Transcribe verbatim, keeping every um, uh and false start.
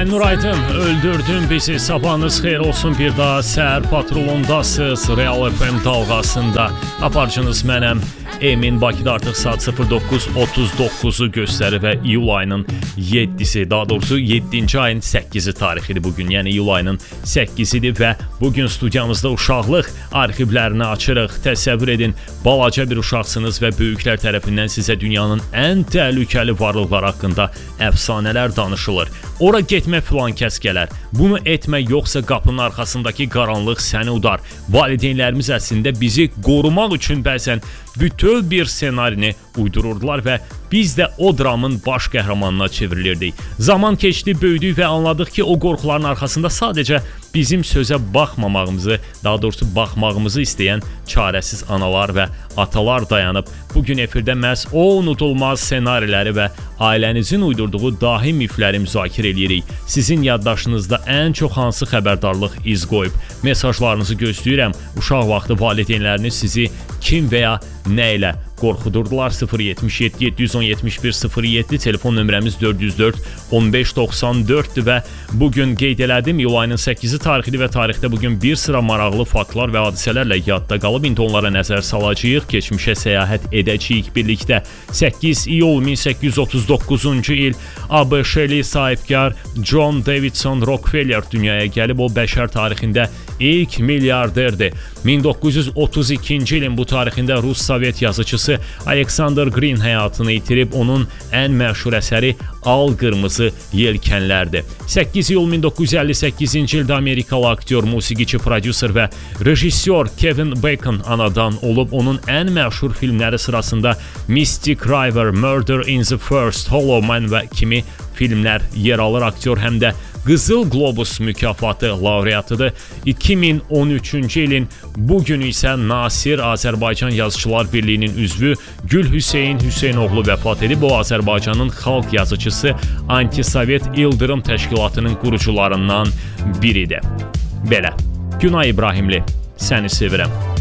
Mən Nur Aydın, öldürdün bizi, sabahınız xeyir olsun, bir daha səhər patrolundasınız, Real F M dalğasında. Aparıcınız mənəm, Emin. Bakıda artıq saat sıfır doqquz otuz doqquzu göstərir və iyul ayının yeddisi, daha doğrusu yeddinci ayın səkkizi tarixidir bugün, yəni iyul ayının səkkizidir və bugün studiyamızda uşaqlıq arxivlərini açırıq. Təsəvvür edin, balaca bir uşaqsınız və böyüklər tərəfindən sizə dünyanın ən təhlükəli varlıqları haqqında əfsanələr danışılır. Ora getmək filan kəs gələr. Bunu etmək, yoxsa qapının arxasındakı qaranlıq səni udar. Valideynlərimiz əslində bizi qorumaq üçün bəzən bütöv bir ssenarini uydururdular və biz də o dramın baş qəhrəmanına çevrilirdik. Zaman keçdi, böyüdük və anladıq ki, o qorxuların arxasında sadəcə bizim sözə baxmamağımızı, daha doğrusu baxmağımızı istəyən çarəsiz analar və atalar dayanıb. Bugün efirdə məhz o unudulmaz ssenariləri və ailənizin uydurduğu dahi mifləri müzakirə edirik. Sizin yaddaşınızda ən çox hansı xəbərdarlıq iz qoyub? Mesajlarınızı gözləyirəm. Uşaq vaxtı valideynləriniz sizi kim və ya nə ilə qorxudurdular? sıfır yetmiş yeddi yeddi yüz on yetmiş bir sıfır yeddi telefon nömrəmiz dörd yüz dörd on beş doxsan dörddür və bugün qeyd elədim, iyul ayının səkkizi tarixidir və tarixdə bugün bir sıra maraqlı faktlar və hadisələrlə yadda qalıb. İndi onlara nəzər salacağıq, keçmişə səyahət edəcəyik birlikdə. səkkiz iyul min səkkiz yüz otuz doqquzuncu il ABŞ-li sahibkar John Davidson Rockefeller dünyaya gəlib. O bəşər tarixində ilk milyarderdir. min doqquz yüz otuz ikinci ilin bu tarixində Rus Sovet yazıçısı Alexander Green həyatını itirib. Onun ən məşhur əsəri Al Qırmızı Yelkənlərdir. səkkiz iyul min doqquz yüz əlli səkkizinci ildə Amerikalı aktyor, musiqiçi, prodüser və rejissor Kevin Bacon anadan olub. Onun ən məşhur filmləri sırasında Mystic River, Murder in the First, Hollow Man və kimi filmlər yer alır. Aktyor həm də Qızıl Globus mükafatı laureatıdır. iki min on üçüncü ilin bugünü isə Nasir Azərbaycan Yazıçılar Birliyinin üzvü Gül Hüseyn Hüseynoğlu vəfat edib. O Azərbaycanın xalq yazıçısı, Antisovet İldırım Təşkilatının qurucularından biridir. Belə, Günay İbrahimli, səni sevirəm.